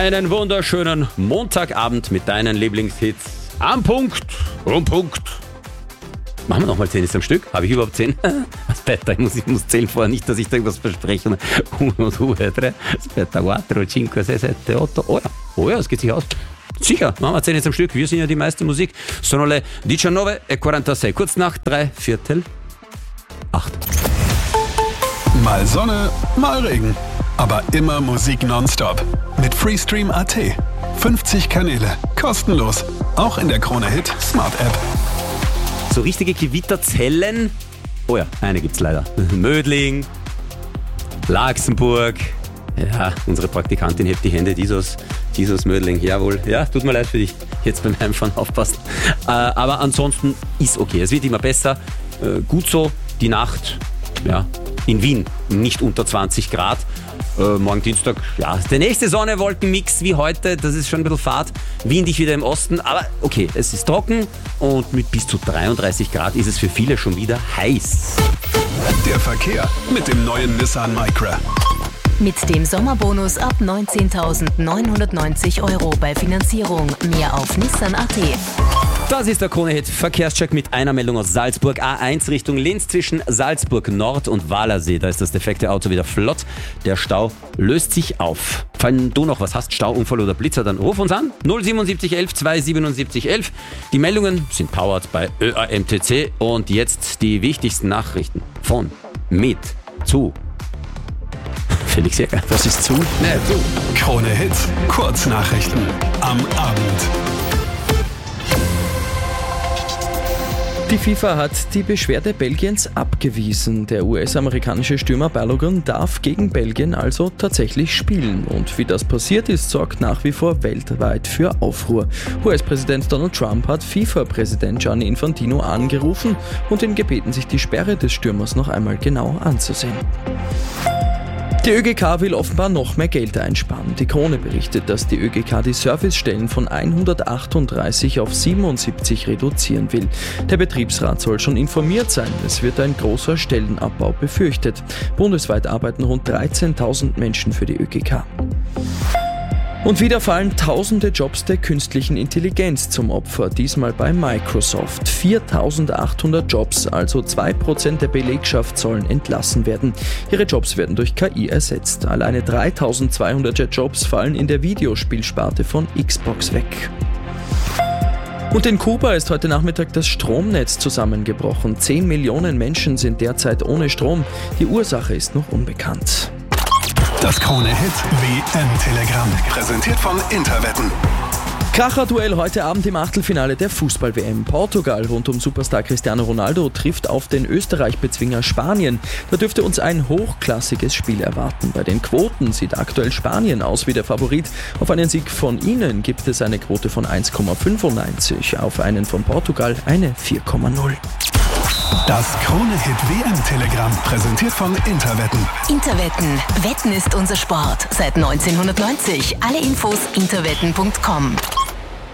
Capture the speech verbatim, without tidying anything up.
Einen wunderschönen Montagabend mit deinen Lieblingshits. Am Punkt, um Punkt. Machen wir nochmal zehn ist am Stück. Habe ich überhaupt zehn? Aspetta, ich muss, ich muss zählen vorher, nicht, dass ich da irgendwas verspreche. Uno, due, tre, aspetta, quattro, cinque, sei, sette, otto. Oh ja, oh ja, das geht sich aus. Sicher, machen wir zehn ist am Stück. Wir sind ja die meiste Musik. Sono le diciannove e quarantasei. Kurz nach drei Viertel acht. Mal Sonne, mal Regen. Aber immer Musik nonstop. Mit Freestream Punkt a t. fünfzig Kanäle, kostenlos. Auch in der Krone Hit Smart App. So richtige Gewitterzellen. Oh ja, eine gibt's leider. Mödling, Laxenburg. Ja, unsere Praktikantin hebt die Hände. Jesus, Jesus Mödling. Jawohl. Ja, tut mir leid für dich. Jetzt beim Heimfahren aufpassen. Äh, aber ansonsten ist okay. Es wird immer besser. Äh, gut so. Die Nacht, ja, in Wien nicht unter zwanzig Grad. Äh, morgen Dienstag, ja, der nächste Sonne-Wolken-Mix wie heute, das ist schon ein bisschen Fahrt. Windig wieder im Osten, aber okay, es ist trocken und mit bis zu dreiunddreißig Grad ist es für viele schon wieder heiß. Der Verkehr mit dem neuen Nissan Micra. Mit dem Sommerbonus ab neunzehntausendneunhundertneunzig Euro bei Finanzierung. Mehr auf Nissan Punkt a t. Das ist der Krone-Hit Verkehrscheck mit einer Meldung aus Salzburg. A eins Richtung Linz zwischen Salzburg Nord und Walersee. Da ist das defekte Auto wieder flott. Der Stau löst sich auf. Wenn du noch was hast, Stauunfall oder Blitzer, dann ruf uns an. null siebenundsiebzig elf zweihundertsiebenundsiebzig elf. Die Meldungen sind powered bei Ö A M T C. Und jetzt die wichtigsten Nachrichten von, mit, zu Felix Jäger. Das ist zu? Ne, zu. Krone Hit, Kurznachrichten am Abend. Die FIFA hat die Beschwerde Belgiens abgewiesen. Der U S-amerikanische Stürmer Balogun darf gegen Belgien also tatsächlich spielen. Und wie das passiert ist, sorgt nach wie vor weltweit für Aufruhr. U S-Präsident Donald Trump hat FIFA-Präsident Gianni Infantino angerufen und ihn gebeten, sich die Sperre des Stürmers noch einmal genau anzusehen. Die ÖGK will offenbar noch mehr Geld einsparen. Die Krone berichtet, dass die ÖGK die Servicestellen von hundertachtunddreißig auf siebenundsiebzig reduzieren will. Der Betriebsrat soll schon informiert sein. Es wird ein großer Stellenabbau befürchtet. Bundesweit arbeiten rund dreizehntausend Menschen für die ÖGK. Und wieder fallen tausende Jobs der künstlichen Intelligenz zum Opfer, diesmal bei Microsoft. viertausendachthundert Jobs, also zwei Prozent der Belegschaft, sollen entlassen werden. Ihre Jobs werden durch K I ersetzt. Alleine dreitausendzweihundert Jobs fallen in der Videospielsparte von Xbox weg. Und in Kuba ist heute Nachmittag das Stromnetz zusammengebrochen. Zehn Millionen Menschen sind derzeit ohne Strom. Die Ursache ist noch unbekannt. Das Krone-Hit W M-Telegramm, präsentiert von Interwetten. Kracher-Duell heute Abend im Achtelfinale der Fußball-W M. Portugal rund um Superstar Cristiano Ronaldo trifft auf den Österreich-Bezwinger Spanien. Da dürfte uns ein hochklassiges Spiel erwarten. Bei den Quoten sieht aktuell Spanien aus wie der Favorit. Auf einen Sieg von ihnen gibt es eine Quote von eins Komma fünfundneunzig, auf einen von Portugal eine vier Komma null. Das Krone-Hit W M-Telegramm, präsentiert von Interwetten. Interwetten. Wetten ist unser Sport. Seit neunzehnhundertneunzig. Alle Infos interwetten punkt com.